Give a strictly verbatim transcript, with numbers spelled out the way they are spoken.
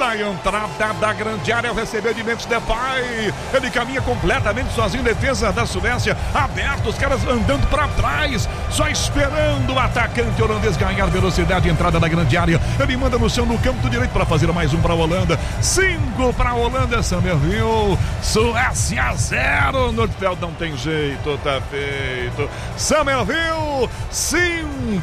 Na entrada da grande área, ao receber de Memphis Depay, ele caminha completamente sozinho, defesa da Suécia, aberto, os caras andando pra trás, só esperando o atacante holandês ganhar velocidade, entrada da grande área, ele manda no chão, no campo direito para fazer mais um pra Holanda, cinco pra Holanda, Summerville, Suécia zero, Nordfeld não tem jeito, tá feito, Summerville, cinco.